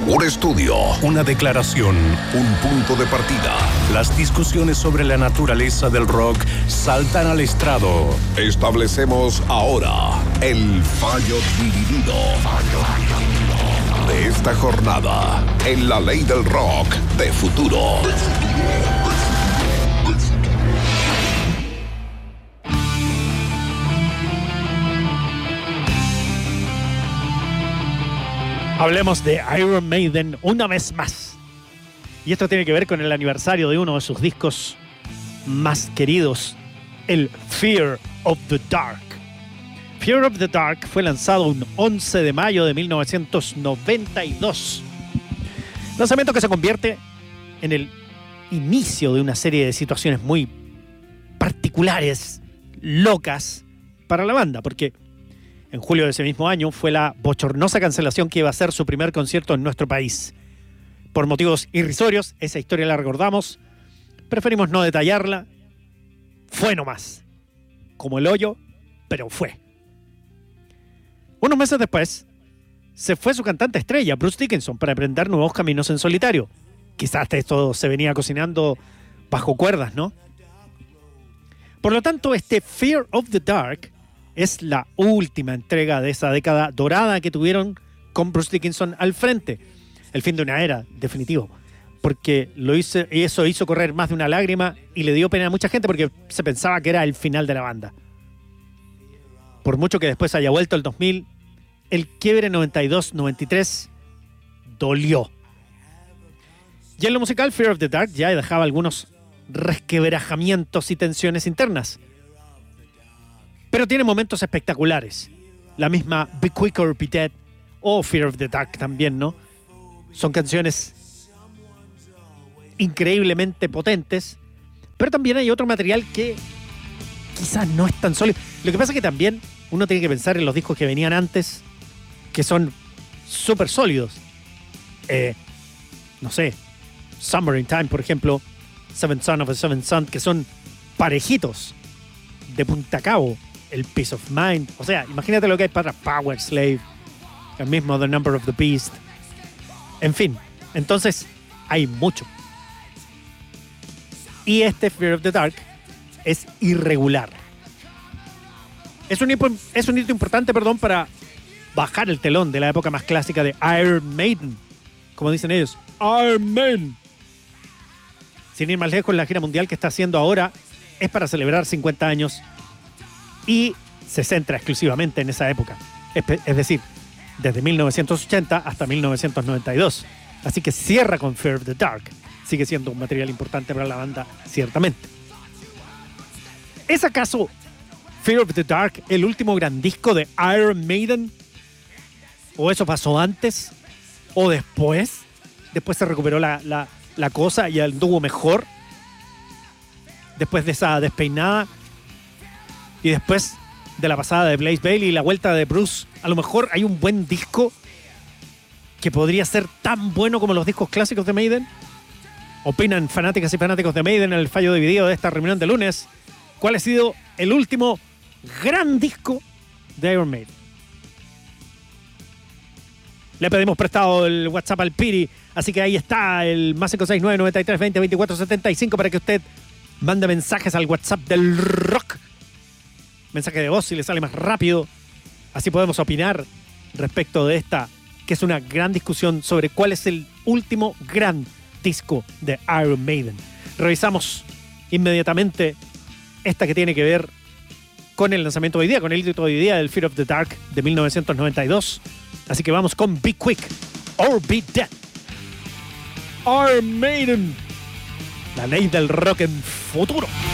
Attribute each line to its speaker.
Speaker 1: Un estudio,
Speaker 2: una declaración,
Speaker 1: un punto de partida.
Speaker 2: Las discusiones sobre la naturaleza del rock saltan al estrado.
Speaker 1: Establecemos ahora el fallo dividido de esta jornada en la ley del rock de futuro.
Speaker 3: Hablemos de Iron Maiden una vez más. Y esto tiene que ver con el aniversario de uno de sus discos más queridos, el Fear of the Dark. Fear of the Dark fue lanzado un 11 de mayo de 1992. Lanzamiento que se convierte en el inicio de una serie de situaciones muy particulares, locas para la banda, porque en julio de ese mismo año fue la bochornosa cancelación que iba a ser su primer concierto en nuestro país. Por motivos irrisorios, esa historia la recordamos, preferimos no detallarla. Fue nomás, como el hoyo, pero fue. Unos meses después, se fue su cantante estrella, Bruce Dickinson, para emprender nuevos caminos en solitario. Quizás esto se venía cocinando bajo cuerdas, ¿no? Por lo tanto, este Fear of the Dark es la última entrega de esa década dorada que tuvieron con Bruce Dickinson al frente. El fin de una era, definitivo. Porque eso hizo correr más de una lágrima y le dio pena a mucha gente porque se pensaba que era el final de la banda. Por mucho que después haya vuelto el 2000, el quiebre 92-93 dolió. Y en lo musical, Fear of the Dark ya dejaba algunos resquebrajamientos y tensiones internas. Pero tiene momentos espectaculares. La misma Be Quick or Be Dead o Fear of the Dark también, ¿no? Son canciones increíblemente potentes, pero también hay otro material que quizás no es tan sólido. Lo que pasa es que también uno tiene que pensar en los discos que venían antes, que son súper sólidos. No sé, Summer in Time, por ejemplo, Seventh Son of a Seventh Son, que son parejitos de punta a cabo. El Peace of Mind, o sea, imagínate lo que hay para Power Slave, el mismo The Number of the Beast. En fin, entonces hay mucho. Y este Fear of the Dark es irregular. Es un hito importante, para bajar el telón de la época más clásica de Iron Maiden. Como dicen ellos, Iron Maiden. Sin ir más lejos, la gira mundial que está haciendo ahora es para celebrar 50 años y se centra exclusivamente en esa época. Es decir, desde 1980 hasta 1992. Así que cierra con Fear of the Dark. Sigue siendo un material importante para la banda, ciertamente. ¿Es acaso Fear of the Dark el último gran disco de Iron Maiden? ¿O eso pasó antes? ¿O después? Después se recuperó la cosa y anduvo mejor. Después de esa despeinada. Y después de la pasada de Blaze Bayley y la vuelta de Bruce, a lo mejor hay un buen disco que podría ser tan bueno como los discos clásicos de Maiden. Opinan fanáticas y fanáticos de Maiden en el fallo dividido de esta reunión de lunes. ¿Cuál ha sido el último gran disco de Iron Maiden? Le pedimos prestado el WhatsApp al Piri, así que ahí está el más 569 93 20 24 75 para que usted mande mensajes al WhatsApp del rock. Mensaje de voz si le sale más rápido. Así podemos opinar respecto de esta, que es una gran discusión sobre cuál es el último gran disco de Iron Maiden. Revisamos inmediatamente esta que tiene que ver con el lanzamiento de hoy día, con el hito de hoy día del Fear of the Dark de 1992. Así que vamos con Be Quick or Be Dead. Iron Maiden, la ley del rock en futuro.